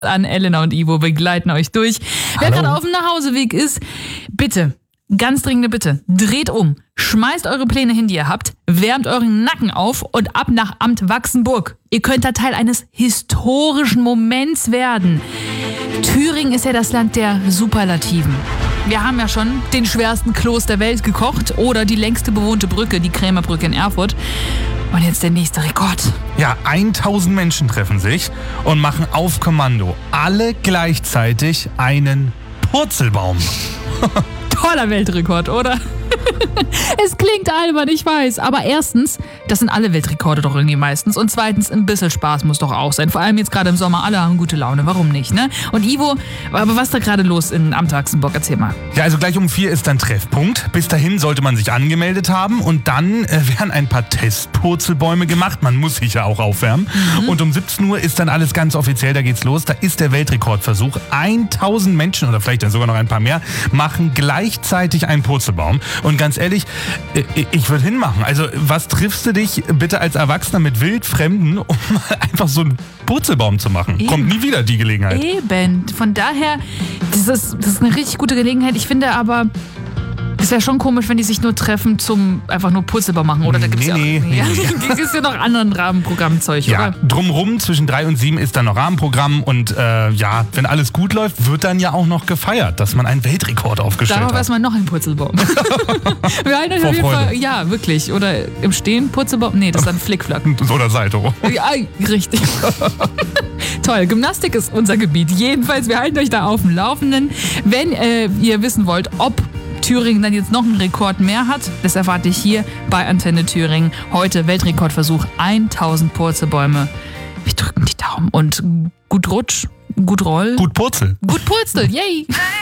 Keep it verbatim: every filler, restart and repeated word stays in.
an Elena und Ivo begleiten euch durch. Wer gerade auf dem Nachhauseweg ist, bitte, ganz dringende Bitte, dreht um, schmeißt eure Pläne hin, die ihr habt, wärmt euren Nacken auf und ab nach Amt Wachsenburg. Ihr könnt da Teil eines historischen Moments werden. Thüringen ist ja das Land der Superlativen. Wir haben ja schon den schwersten Kloß der Welt gekocht oder die längste bewohnte Brücke, die Krämerbrücke in Erfurt. Und jetzt der nächste Rekord. Ja, tausend Menschen treffen sich und machen auf Kommando alle gleichzeitig einen Purzelbaum. Toller Weltrekord, oder? Es klingt albern, ich weiß. Aber erstens, das sind alle Weltrekorde doch irgendwie meistens. Und zweitens, ein bisschen Spaß muss doch auch sein. Vor allem jetzt gerade im Sommer, alle haben gute Laune. Warum nicht, ne? Und Ivo, aber was ist da gerade los in Amt Wachsenburg? Erzähl mal. Ja, also gleich um vier ist dann Treffpunkt. Bis dahin sollte man sich angemeldet haben. Und dann äh, werden ein paar Testpurzelbäume gemacht. Man muss sich ja auch aufwärmen. Mhm. Und um siebzehn Uhr ist dann alles ganz offiziell. Da geht's los. Da ist der Weltrekordversuch. tausend Menschen oder vielleicht dann sogar noch ein paar mehr machen gleichzeitig einen Purzelbaum. Und ganz ehrlich, ich würde hinmachen. Also was triffst du dich bitte als Erwachsener mit Wildfremden, um mal einfach so einen Purzelbaum zu machen? Eben. Kommt nie wieder die Gelegenheit. Eben. Von daher, das ist, das ist eine richtig gute Gelegenheit. Ich finde aber, es wäre schon komisch, wenn die sich nur treffen zum einfach nur Purzelbaum machen, oder? Da gibt es ja, nee, nee, ja, nee. ja noch anderen Rahmenprogrammzeug, ja, oder? Drumrum zwischen drei und sieben ist dann noch Rahmenprogramm und äh, ja, wenn alles gut läuft, wird dann ja auch noch gefeiert, dass man einen Weltrekord aufgestellt Darauf hat. erstmal noch ein Purzelbaum. Wir halten euch auf jeden Fall, ja, wirklich. Oder im Stehen Purzelbaum, nee, das ist dann Flickflack. Oder Salto. Ja, richtig. Toll, Gymnastik ist unser Gebiet. Jedenfalls, wir halten euch da auf dem Laufenden. Wenn äh, ihr wissen wollt, ob Thüringen dann jetzt noch einen Rekord mehr hat, das erwarte ich hier bei Antenne Thüringen. Heute Weltrekordversuch, tausend Purzelbäume. Wir drücken die Daumen und gut Rutsch, gut Roll. Gut Purzel. Gut Purzel, yay!